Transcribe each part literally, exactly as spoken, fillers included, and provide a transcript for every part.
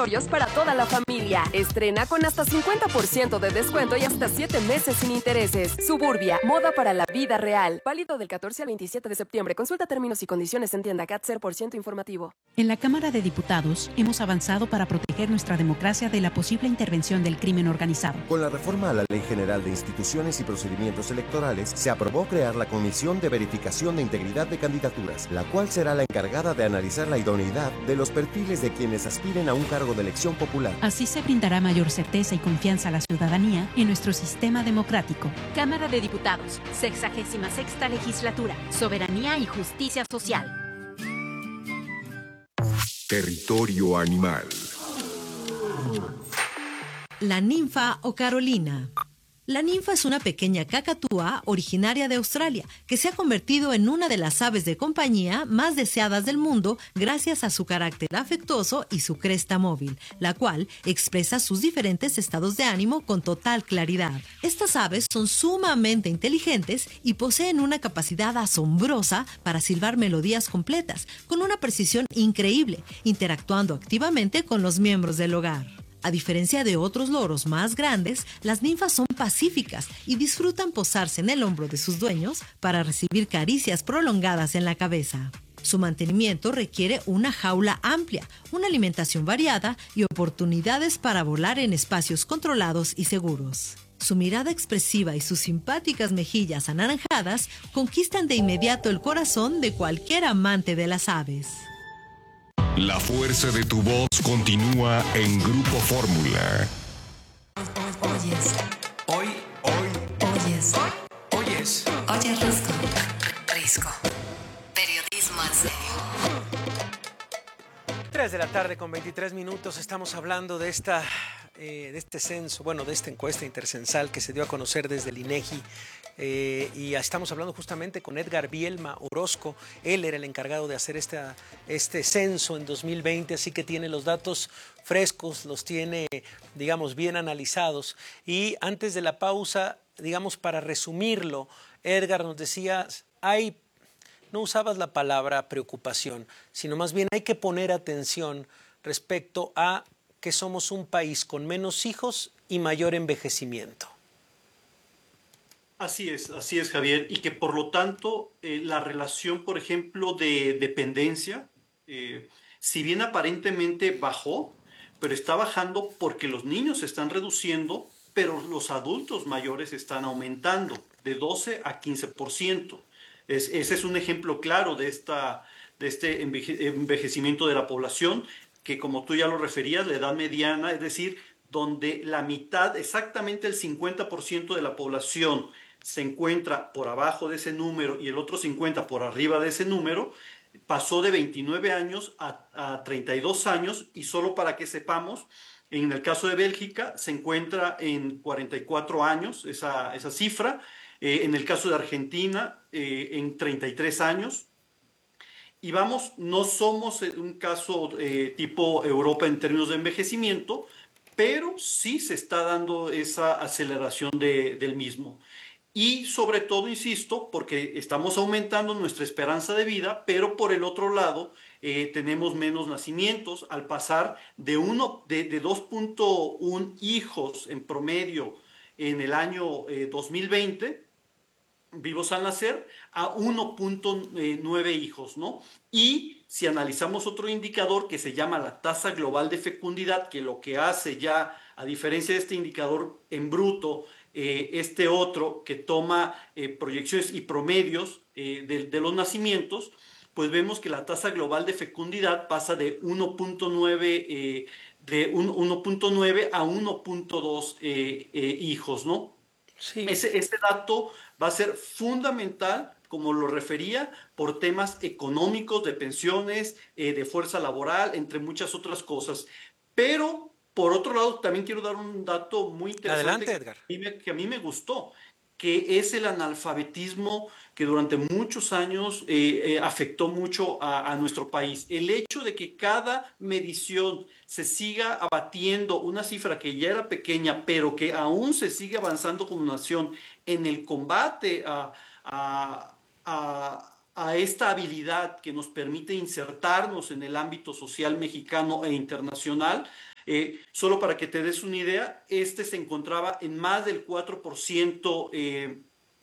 accesorios para toda la familia. Estrena con hasta cincuenta por ciento de descuento y hasta siete meses sin intereses. Suburbia, moda para la vida real. Válido del catorce al veintisiete de septiembre. Consulta términos y condiciones en tienda. C A T cero por ciento informativo. En la Cámara de Diputados hemos avanzado para proteger nuestra democracia de la posible intervención del crimen organizado. Con la reforma a la Ley General de Instituciones y Procedimientos Electorales, se aprobó crear la Comisión de Verificación de Integridad de Candidaturas, la cual será la encargada de analizar la idoneidad de los perfiles de quienes aspiren a un cargo de elección popular. Así se brindará mayor certeza y confianza a la ciudadanía en nuestro sistema democrático. Cámara de Diputados, sexagésima sexta legislatura, soberanía y justicia social. Territorio animal. La ninfa o Carolina. La ninfa es una pequeña cacatúa originaria de Australia que se ha convertido en una de las aves de compañía más deseadas del mundo gracias a su carácter afectuoso y su cresta móvil, la cual expresa sus diferentes estados de ánimo con total claridad. Estas aves son sumamente inteligentes y poseen una capacidad asombrosa para silbar melodías completas, con una precisión increíble, interactuando activamente con los miembros del hogar. A diferencia de otros loros más grandes, las ninfas son pacíficas y disfrutan posarse en el hombro de sus dueños para recibir caricias prolongadas en la cabeza. Su mantenimiento requiere una jaula amplia, una alimentación variada y oportunidades para volar en espacios controlados y seguros. Su mirada expresiva y sus simpáticas mejillas anaranjadas conquistan de inmediato el corazón de cualquier amante de las aves. La fuerza de tu voz continúa en Grupo Fórmula. Oyes. Hoy, hoy. Oyes. Oyes. Oyes Risco. Risco. Periodismo en serio. tres de la tarde con veintitrés minutos. Estamos hablando de esta, eh, de este censo, bueno, de esta encuesta intercensal que se dio a conocer desde el INEGI. Eh, y estamos hablando justamente con Edgar Bielma Orozco. Él era el encargado de hacer esta, este censo en dos mil veinte, así que tiene los datos frescos, los tiene, digamos, bien analizados. Y antes de la pausa, digamos, para resumirlo, Edgar, nos decías, hay, no usabas la palabra preocupación, sino más bien hay que poner atención respecto a que somos un país con menos hijos y mayor envejecimiento. Así es, así es, Javier, y que por lo tanto eh, la relación, por ejemplo, de dependencia, eh, si bien aparentemente bajó, pero está bajando porque los niños se están reduciendo, pero los adultos mayores están aumentando de doce a quince por ciento. Es, ese es un ejemplo claro de, esta, de este enveje, envejecimiento de la población, que como tú ya lo referías, la edad mediana, es decir, donde la mitad, exactamente el cincuenta por ciento de la población se encuentra por abajo de ese número y el otro cincuenta por arriba de ese número, pasó de veintinueve años a, a treinta y dos años, y solo para que sepamos, en el caso de Bélgica se encuentra en cuarenta y cuatro años esa, esa cifra, eh, en el caso de Argentina eh, en treinta y tres años, y vamos, no somos un caso eh, tipo Europa en términos de envejecimiento, pero sí se está dando esa aceleración de, del mismo. Y sobre todo, insisto, porque estamos aumentando nuestra esperanza de vida, pero por el otro lado eh, tenemos menos nacimientos al pasar de, uno, de, de dos punto uno hijos en promedio en el año eh, dos mil veinte, vivos al nacer, a uno punto nueve hijos, ¿no? Y si analizamos otro indicador que se llama la tasa global de fecundidad, que lo que hace ya, a diferencia de este indicador en bruto, eh, este otro que toma eh, proyecciones y promedios eh, de, de los nacimientos, pues vemos que la tasa global de fecundidad pasa de uno punto nueve eh, de uno punto nueve a uno punto dos eh, eh, hijos, ¿no? Sí. Ese, ese dato va a ser fundamental, como lo refería, por temas económicos, de pensiones, eh, de fuerza laboral, entre muchas otras cosas. Pero, por otro lado, también quiero dar un dato muy interesante. Adelante, Edgar. Que a mí me, que a mí me gustó, que es el analfabetismo que durante muchos años eh, eh, afectó mucho a, a nuestro país. El hecho de que cada medición se siga abatiendo una cifra que ya era pequeña, pero que aún se sigue avanzando como nación en el combate a, a, a, a esta habilidad que nos permite insertarnos en el ámbito social mexicano e internacional, Eh, solo para que te des una idea, este se encontraba en más del cuatro por ciento, eh,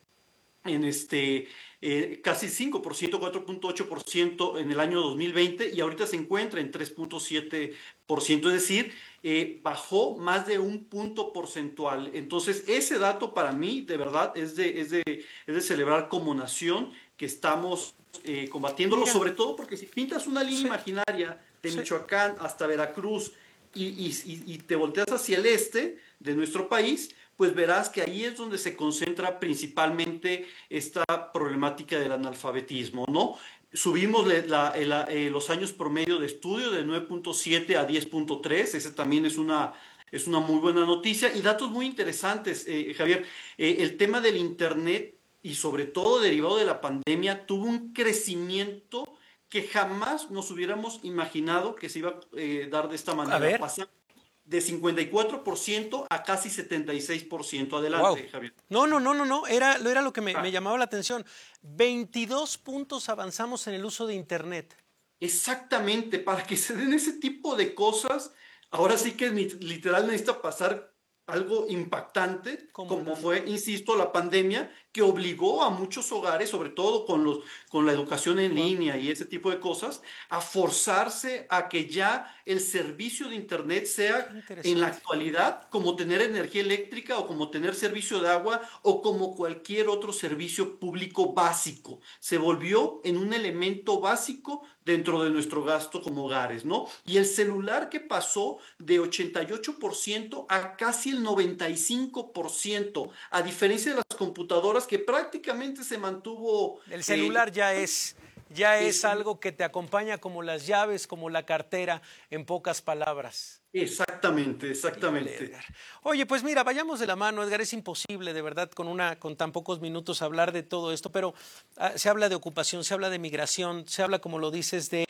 en este, eh, casi cinco por ciento, cuatro punto ocho por ciento en el año dos mil veinte, y ahorita se encuentra en tres punto siete por ciento, es decir, eh, bajó más de un punto porcentual. Entonces, ese dato para mí, de verdad, es de, es de, es de celebrar como nación que estamos eh, combatiéndolo, Mira. sobre todo porque si pintas una línea sí. imaginaria de sí. Michoacán hasta Veracruz y, y, y te volteas hacia el este de nuestro país, pues verás que ahí es donde se concentra principalmente esta problemática del analfabetismo, ¿no? Subimos la, la, eh, los años promedio de estudio de nueve punto siete a diez punto tres, ese también es una, es una muy buena noticia, y datos muy interesantes, eh, Javier. Eh, el tema del Internet, y sobre todo derivado de la pandemia, tuvo un crecimiento que jamás nos hubiéramos imaginado que se iba a eh, dar de esta manera. A ver. Pasar de cincuenta y cuatro por ciento a casi setenta y seis por ciento. Adelante, wow. Javier. No, no, no, no, no. Era, era lo que me, ah. me llamaba la atención. veintidós puntos avanzamos en el uso de Internet. Exactamente. Para que se den ese tipo de cosas, ahora sí que literal necesita pasar algo impactante, como no? fue, insisto, la pandemia, que obligó a muchos hogares, sobre todo con, los, con la educación en wow. línea y ese tipo de cosas, a forzarse a que ya el servicio de Internet sea en la actualidad como tener energía eléctrica o como tener servicio de agua o como cualquier otro servicio público básico. Se volvió en un elemento básico dentro de nuestro gasto como hogares, ¿no? Y el celular que pasó de ochenta y ocho por ciento a casi el noventa y cinco por ciento, a diferencia de las computadoras que prácticamente se mantuvo... El celular eh, ya es... Ya es, es algo que te acompaña como las llaves, como la cartera, en pocas palabras. Exactamente, exactamente. Edgar. Oye, pues mira, vayamos de la mano, Edgar, es imposible de verdad con una con tan pocos minutos hablar de todo esto, pero uh, se habla de ocupación, se habla de migración, se habla, como lo dices, de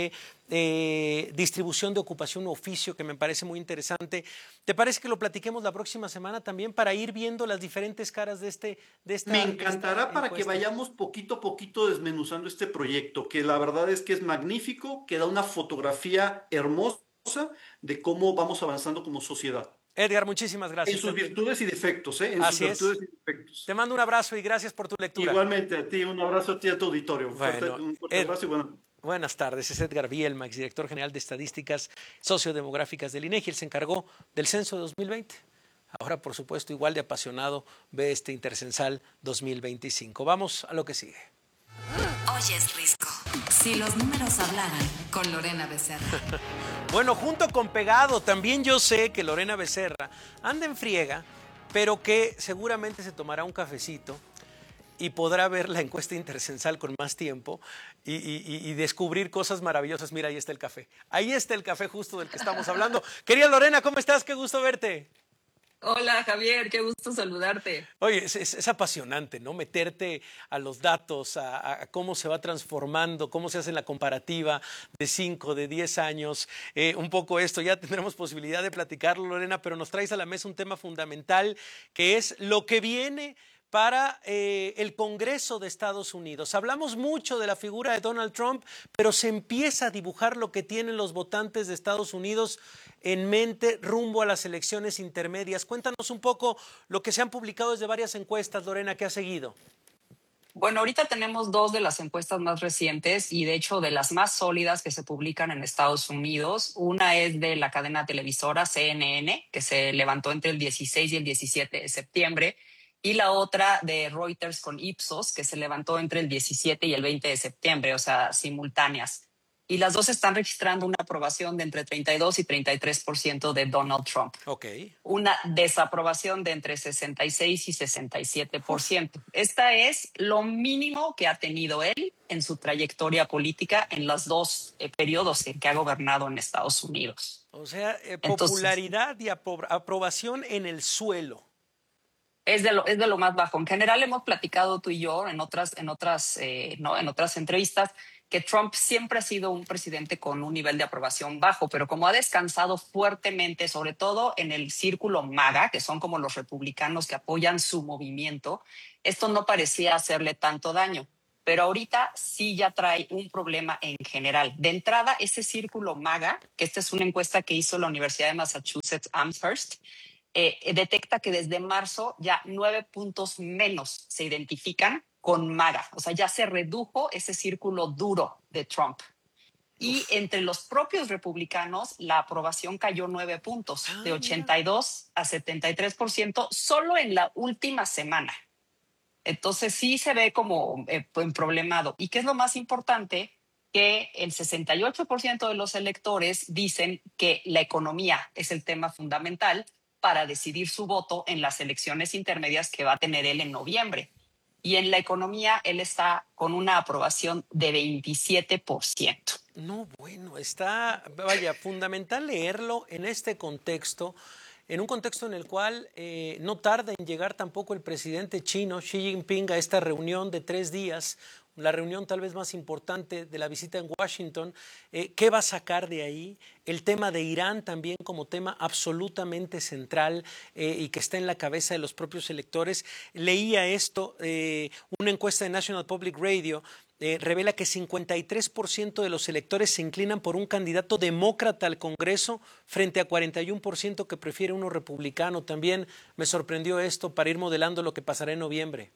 eh, distribución de ocupación u oficio, que me parece muy interesante. ¿Te parece que lo platiquemos la próxima semana también para ir viendo las diferentes caras de este de esta Me encantará esta para que vayamos poquito a poquito desmenuzando este proyecto, que la verdad es que es magnífico, que da una fotografía hermosa de cómo vamos avanzando como sociedad. Edgar, muchísimas gracias. En sus virtudes y defectos, ¿eh? En Así sus virtudes es. y defectos. Te mando un abrazo y gracias por tu lectura. Igualmente a ti, un abrazo a ti, a tu auditorio. Bueno, fuerte, un fuerte Ed, abrazo y bueno. Buenas tardes, es Edgar Bielma, exdirector general de Estadísticas Sociodemográficas del INEGI. Él se encargó del censo de dos mil veinte. Ahora, por supuesto, igual de apasionado, ve este Intercensal dos mil veinticinco. Vamos a lo que sigue. Oyes, Risco. Si los números hablaran, con Lorena Becerra. Bueno, junto con Pegado, también yo sé que Lorena Becerra anda en friega, pero que seguramente se tomará un cafecito y podrá ver la encuesta Intercensal con más tiempo y, y, y descubrir cosas maravillosas. Mira, ahí está el café. Ahí está el café justo del que estamos hablando. Querida Lorena, ¿cómo estás? Qué gusto verte. Hola Javier, qué gusto saludarte. Oye, es, es, es apasionante, ¿no? Meterte a los datos, a, a cómo se va transformando, cómo se hace la comparativa de cinco, de diez años. Eh, un poco esto, ya tendremos posibilidad de platicarlo, Lorena, pero nos traes a la mesa un tema fundamental que es lo que viene para eh, el Congreso de Estados Unidos. Hablamos mucho de la figura de Donald Trump, pero se empieza a dibujar lo que tienen los votantes de Estados Unidos en mente rumbo a las elecciones intermedias. Cuéntanos un poco lo que se han publicado desde varias encuestas, Lorena, que ha seguido. Bueno, ahorita tenemos dos de las encuestas más recientes y de hecho de las más sólidas que se publican en Estados Unidos. Una es de la cadena televisora C N N, que se levantó entre el dieciséis y el diecisiete de septiembre, y la otra de Reuters con Ipsos, que se levantó entre el diecisiete y el veinte de septiembre, o sea, simultáneas. Y las dos están registrando una aprobación de entre treinta y dos y treinta y tres por ciento de Donald Trump. Okay. Una desaprobación de entre sesenta y seis y sesenta y siete por ciento. Esta es lo mínimo que ha tenido él en su trayectoria política en los dos eh, periodos en que ha gobernado en Estados Unidos. O sea, eh, popularidad Entonces, y apro- aprobación en el suelo. Es de, lo, es de lo más bajo. En general hemos platicado tú y yo en otras, en otras, eh, ¿no? en otras entrevistas que Trump siempre ha sido un presidente con un nivel de aprobación bajo, pero como ha descansado fuertemente, sobre todo en el círculo MAGA, que son como los republicanos que apoyan su movimiento, esto no parecía hacerle tanto daño. pero ahorita sí ya trae un problema en general. De entrada, ese círculo MAGA, que esta es una encuesta que hizo la Universidad de Massachusetts Amherst, eh, detecta que desde marzo ya nueve puntos menos se identifican con MAGA. O sea, ya se redujo ese círculo duro de Trump. Y entre los propios republicanos, la aprobación cayó nueve puntos, de ochenta y dos a setenta y tres por ciento solo en la última semana. Entonces sí se ve como eh, problemado. ¿Y qué es lo más importante? Que el sesenta y ocho por ciento de los electores dicen que la economía es el tema fundamental para decidir su voto en las elecciones intermedias que va a tener él en noviembre. Y en la economía él está con una aprobación de veintisiete por ciento. No, bueno, está, vaya, fundamental leerlo en este contexto, en un contexto en el cual eh, no tarda en llegar tampoco el presidente chino Xi Jinping a esta reunión de tres días, la reunión tal vez más importante de la visita en Washington. Eh, ¿Qué va a sacar de ahí? El tema de Irán también como tema absolutamente central eh, y que está en la cabeza de los propios electores. Leía esto, eh, una encuesta de National Public Radio eh, revela que cincuenta y tres por ciento de los electores se inclinan por un candidato demócrata al Congreso frente a cuarenta y uno por ciento que prefiere uno republicano. También me sorprendió esto para ir modelando lo que pasará en noviembre.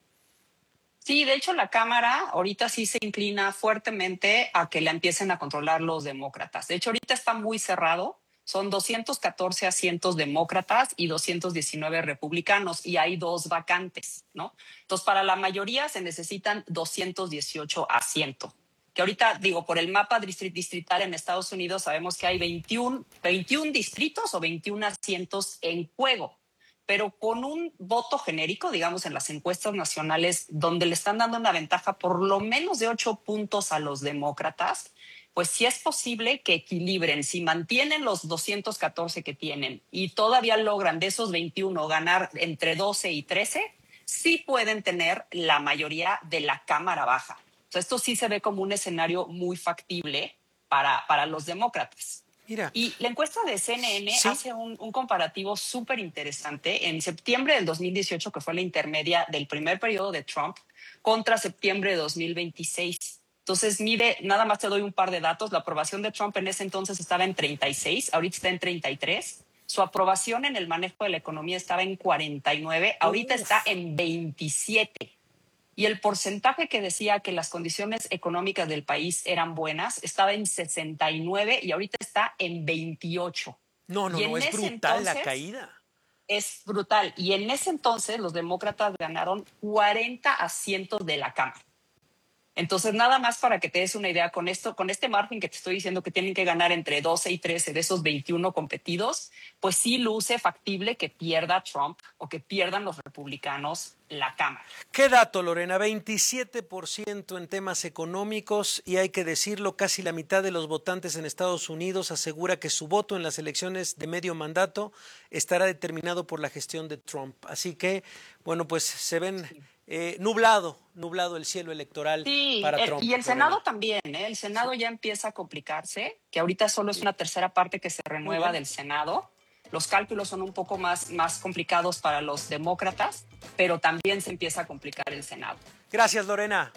Sí, de hecho la Cámara ahorita sí se inclina fuertemente a que la empiecen a controlar los demócratas. De hecho, ahorita está muy cerrado. Son doscientos catorce asientos demócratas y doscientos diecinueve republicanos y hay dos vacantes, ¿no? Entonces, para la mayoría se necesitan doscientos dieciocho asientos. Que ahorita, digo, por el mapa distrital en Estados Unidos sabemos que hay veintiún, veintiún distritos o veintiún asientos en juego. Pero con un voto genérico, digamos, en las encuestas nacionales, donde le están dando una ventaja por lo menos de ocho puntos a los demócratas, pues sí es posible que equilibren. Si mantienen los doscientos catorce que tienen y todavía logran de esos veintiuno ganar entre doce y trece, sí pueden tener la mayoría de la Cámara Baja. Entonces, esto sí se ve como un escenario muy factible para, para los demócratas. Mira. Y la encuesta de C N N ¿Sí? hace un, un comparativo súper interesante en septiembre del dos mil dieciocho, que fue la intermedia del primer periodo de Trump, contra septiembre de dos mil veintiséis. Entonces, mire, nada más te doy un par de datos. La aprobación de Trump en ese entonces estaba en treinta y seis, ahorita está en treinta y tres. Su aprobación en el manejo de la economía estaba en cuarenta y nueve, ahorita Uf. está en veintisiete. Y el porcentaje que decía que las condiciones económicas del país eran buenas estaba en sesenta y nueve y ahorita está en veintiocho. No, no, no, es brutal la caída. Es brutal. Y en ese entonces los demócratas ganaron cuarenta asientos de la Cámara. Entonces, nada más para que te des una idea, con esto, con este margen que te estoy diciendo que tienen que ganar entre doce y trece de esos veintiuno competidos, pues sí luce factible que pierda Trump o que pierdan los republicanos la Cámara. ¿Qué dato, Lorena? veintisiete por ciento en temas económicos y hay que decirlo, casi la mitad de los votantes en Estados Unidos asegura que su voto en las elecciones de medio mandato estará determinado por la gestión de Trump. Así que, bueno, pues se ven... Sí. Eh, nublado, nublado el cielo electoral sí, para el, Trump. Y el Senado también, ¿eh? El Senado sí. ya empieza a complicarse, que ahorita solo es una tercera parte que se renueva del Senado. Los cálculos son un poco más, más complicados para los demócratas, pero también se empieza a complicar el Senado. Gracias, Lorena.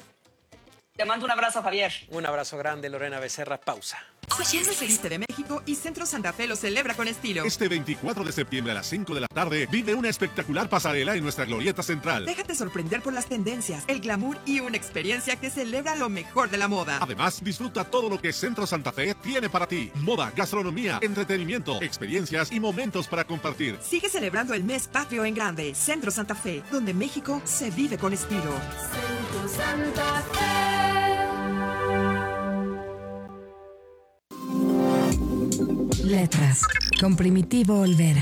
Te mando un abrazo, Javier. Un abrazo grande, Lorena Becerra. Pausa. Se cumple el veinte de México y Centro Santa Fe lo celebra con estilo. Este veinticuatro de septiembre a las cinco de la tarde vive una espectacular pasarela en nuestra glorieta central. Déjate sorprender por las tendencias, el glamour y una experiencia que celebra lo mejor de la moda. Además, disfruta todo lo que Centro Santa Fe tiene para ti. Moda, gastronomía, entretenimiento, experiencias y momentos para compartir. Sigue celebrando el mes patrio en grande. Centro Santa Fe, donde México se vive con estilo. Centro Santa Fe. Letras, con Primitivo Olvera.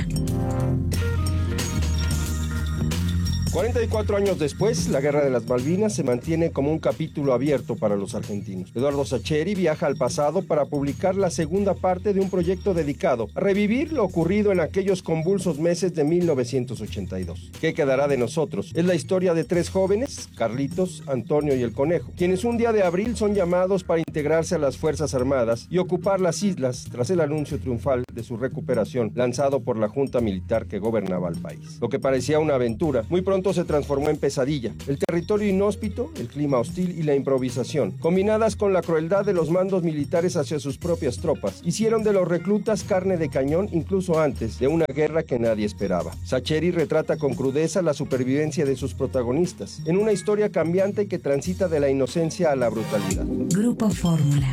cuarenta y cuatro años después, la Guerra de las Malvinas se mantiene como un capítulo abierto para los argentinos. Eduardo Sacheri viaja al pasado para publicar la segunda parte de un proyecto dedicado a revivir lo ocurrido en aquellos convulsos meses de mil novecientos ochenta y dos. ¿Qué quedará de nosotros? Es la historia de tres jóvenes, Carlitos, Antonio y el Conejo, quienes un día de abril son llamados para integrarse a las Fuerzas Armadas y ocupar las islas tras el anuncio triunfal de su recuperación lanzado por la junta militar que gobernaba el país. Lo que parecía una aventura, muy pronto pronto se transformó en pesadilla. El territorio inhóspito, el clima hostil y la improvisación, combinadas con la crueldad de los mandos militares hacia sus propias tropas, hicieron de los reclutas carne de cañón incluso antes de una guerra que nadie esperaba. Sacheri retrata con crudeza la supervivencia de sus protagonistas, en una historia cambiante que transita de la inocencia a la brutalidad. Grupo Fórmula.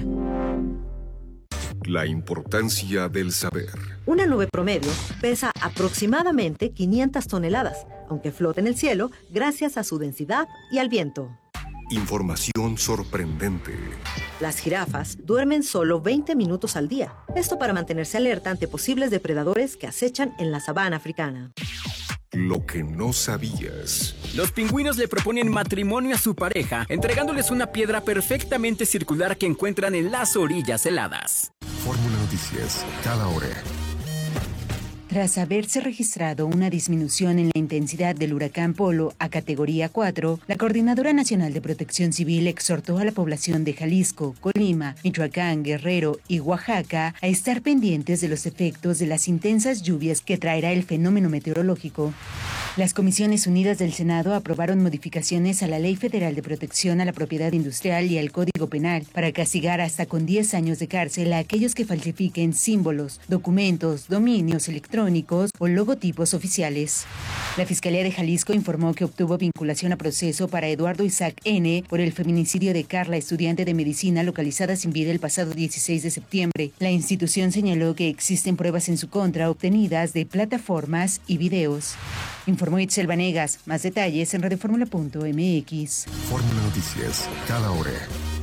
La importancia del saber. Una nube promedio pesa aproximadamente quinientas toneladas, aunque flota en el cielo gracias a su densidad y al viento. Información sorprendente. Las jirafas duermen solo veinte minutos al día. Esto para mantenerse alerta ante posibles depredadores que acechan en la sabana africana. Lo que no sabías. Los pingüinos le proponen matrimonio a su pareja, entregándoles una piedra perfectamente circular que encuentran en las orillas heladas. Fórmula Noticias, cada hora. Tras haberse registrado una disminución en la intensidad del huracán Polo a categoría cuatro, la Coordinadora Nacional de Protección Civil exhortó a la población de Jalisco, Colima, Michoacán, Guerrero y Oaxaca a estar pendientes de los efectos de las intensas lluvias que traerá el fenómeno meteorológico. Las Comisiones Unidas del Senado aprobaron modificaciones a la Ley Federal de Protección a la Propiedad Industrial y al Código Penal para castigar hasta con diez años de cárcel a aquellos que falsifiquen símbolos, documentos, dominios electrónicos o logotipos oficiales. La Fiscalía de Jalisco informó que obtuvo vinculación a proceso para Eduardo Isaac N. por el feminicidio de Carla, estudiante de medicina localizada sin vida el pasado dieciséis de septiembre. La institución señaló que existen pruebas en su contra obtenidas de plataformas y videos. Informó Itzel Vanegas. Más detalles en radioformula punto m x. Fórmula Noticias, cada hora.